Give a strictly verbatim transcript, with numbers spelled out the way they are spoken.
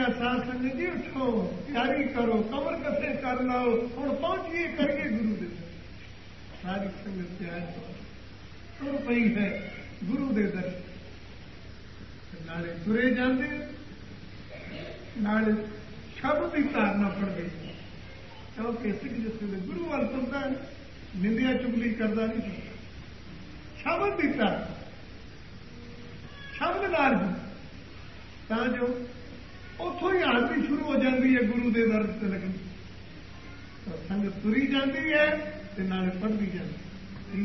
ਗਿਆ ਸਾਧ ਸੰਗਤ ਜੀ ਉਠੋ, ਤਿਆਰੀ ਕਰੋ, ਕਮਰ ਕੱਸੇ ਕਰ ਲਾਓ, ਹੁਣ ਪਹੁੰਚੀਏ ਕਰੀਏ ਗੁਰੂ ਦੇ ਦਰ। ਸਾਰੀ ਸੰਗਤ ਤਿਆਰ ਤੁਰ ਪਈ ਹੈ ਗੁਰੂ ਦੇ ਦਰ। ਨਾਲੇ ਤੁਰੇ ਜਾਂਦੇ, ਨਾਲੇ ਸ਼ਬਦ ਦੀ ਧਾਰਨਾ ਪੜਦੇ। ਕਿਉਂਕਿ ਸਿੱਖ ਜਿਸ ਵੇਲੇ ਗੁਰੂ ਵੱਲ ਤੁਰਦਾ ਨਿੰਦਿਆ ਚੁਗਲੀ ਕਰਦਾ ਨਹੀਂ ਹੁੰਦਾ। ਸ਼ਬਦ ਦੀ ਧਾਰਨਾ, ਸ਼ਬਦ ਨਾਲ ਹੀ, ਤਾਂ ਜੋ ਉੱਥੋਂ ਹੀ ਆਰਤੀ ਸ਼ੁਰੂ ਹੋ ਜਾਂਦੀ ਹੈ ਗੁਰੂ ਦੇ ਦਰ ਤੇ ਲੱਗਣ। ਸੰਗਤ ਤੁਰੀ ਜਾਂਦੀ ਹੈ ਤੇ ਨਾਲੇ ਪੜ੍ਹਦੀ ਜਾਂਦੀ ਹੈ।